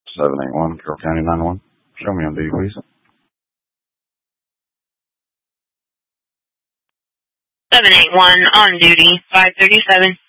781, Carroll County 911. Show me on duty, please. 781 on duty, 537.